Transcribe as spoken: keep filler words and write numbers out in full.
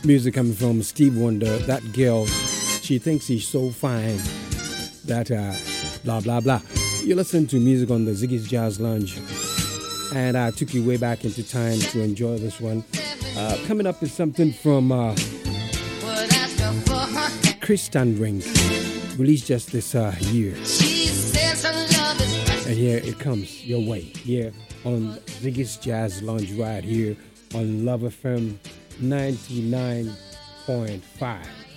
Music coming from Steve Wonder. That girl, she thinks she's so fine that uh, blah, blah, blah. You listen to music on the Ziggy's Jazz Lounge. And I took you way back into time to enjoy this one. Uh, coming up is something from uh, Chris Standring, released just this uh, year. And here it comes your way, here on Ziggy's Jazz Lounge, right here on Love F M ninety-nine point five.